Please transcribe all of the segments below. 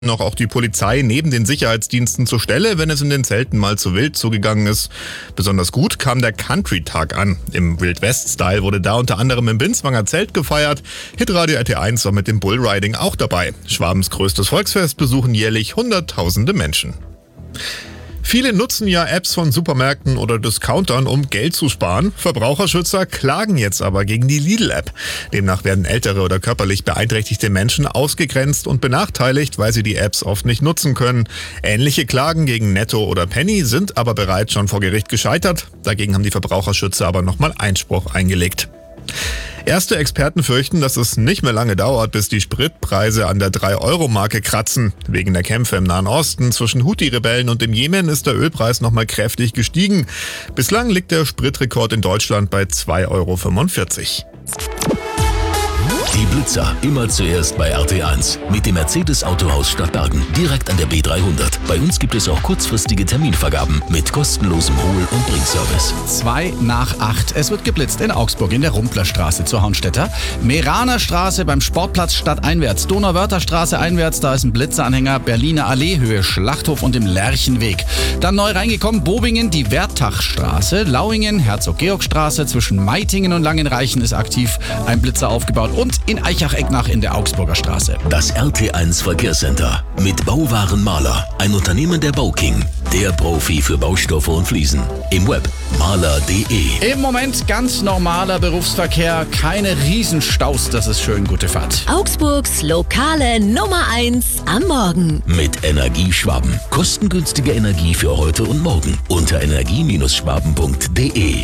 Noch auch die Polizei neben den Sicherheitsdiensten zur Stelle, wenn es in den Zelten mal zu wild zugegangen ist. Besonders gut kam der Country-Tag an. Im Wild-West-Style wurde da unter anderem im Binswanger Zelt gefeiert. Hitradio RT1 war mit dem Bullriding auch dabei. Schwabens größtes Volksfest besuchen jährlich Hunderttausende Menschen. Viele nutzen ja Apps von Supermärkten oder Discountern, um Geld zu sparen. Verbraucherschützer klagen jetzt aber gegen die Lidl-App. Demnach werden ältere oder körperlich beeinträchtigte Menschen ausgegrenzt und benachteiligt, weil sie die Apps oft nicht nutzen können. Ähnliche Klagen gegen Netto oder Penny sind aber bereits schon vor Gericht gescheitert. Dagegen haben die Verbraucherschützer aber nochmal Einspruch eingelegt. Erste Experten fürchten, dass es nicht mehr lange dauert, bis die Spritpreise an der 3-Euro-Marke kratzen. Wegen der Kämpfe im Nahen Osten zwischen Houthi-Rebellen und dem Jemen ist der Ölpreis nochmal kräftig gestiegen. Bislang liegt der Spritrekord in Deutschland bei 2,45 €. Die Blitzer immer zuerst bei RT1 mit dem Mercedes Autohaus Stadtbergen, direkt an der B300. Bei uns gibt es auch kurzfristige Terminvergaben mit kostenlosem Hol- und Bringservice. 7:55. Es wird geblitzt in Augsburg in der Rumplerstraße zur Hornstädter, Meraner Straße beim Sportplatz stadteinwärts, Donauwörtherstraße einwärts, da ist ein Blitzeranhänger, Berliner Allee, Höhe Schlachthof und im Lerchenweg. Dann neu reingekommen, Bobingen, die Wertachstraße, Lauingen, Herzog-Georg-Straße, zwischen Meitingen und Langenreichen ist aktiv ein Blitzer aufgebaut und in Eichach-Ecknach in der Augsburger Straße. Das RT1 Verkehrscenter mit Bauwaren Maler, ein Unternehmen der Bauking, der Profi für Baustoffe und Fliesen. Im Web maler.de. Im Moment ganz normaler Berufsverkehr, keine Riesenstaus, das ist schön, gute Fahrt. Augsburgs lokale Nummer 1 am Morgen. Mit Energieschwaben. Kostengünstige Energie für heute und morgen. Unter energie-schwaben.de.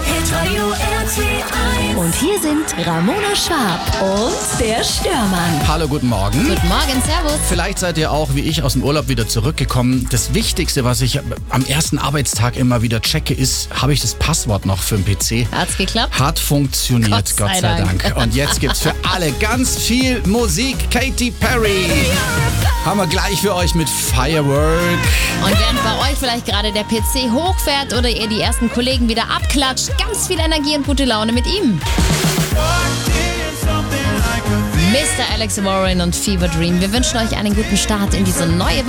Und hier sind Ramona Schwab und der Störmann. Hallo, guten Morgen. Guten Morgen, servus. Vielleicht seid ihr auch wie ich aus dem Urlaub wieder zurückgekommen. Das Wichtigste, was ich am ersten Arbeitstag immer wieder checke, ist, habe ich das Passwort noch für den PC? Hat's geklappt? Hat funktioniert, Gott sei Dank. Und jetzt gibt's für alle ganz viel Musik. Katy Perry haben wir gleich für euch mit Firework. Und während bei euch vielleicht gerade der PC hochfährt oder ihr die ersten Kollegen wieder abklatscht, ganz viel Energie und gute Laune mit ihm. Mr. Alex Warren und Fever Dream. Wir wünschen euch einen guten Start in diese neue Woche.